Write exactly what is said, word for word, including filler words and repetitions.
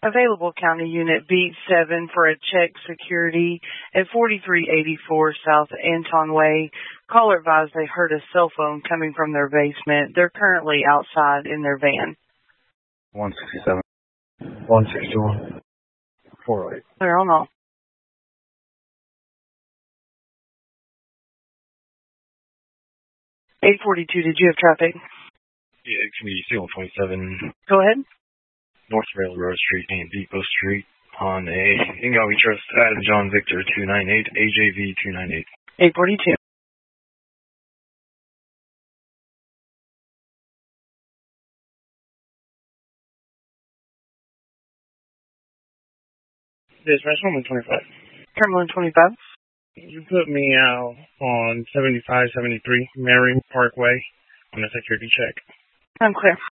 Available County Unit beat seven for a check security at forty-three eighty-four South Anton Way. Caller advised they heard a cell phone coming from their basement. They're currently outside in their van. one sixty-seven. one sixty-one. four oh eight. Clear on all. eight forty-two, did you have traffic? Yeah, it's going to be C one twenty-seven. Go ahead. North Railroad Street and Depot Street on a Ingawi Trust at John Victor two ninety-eight, A J V two ninety-eight. eight forty-two. Dispatch one twenty-five. Terminal twenty-five. You put me out on seventy-five seventy-three Mary Parkway on a security check. I'm clear.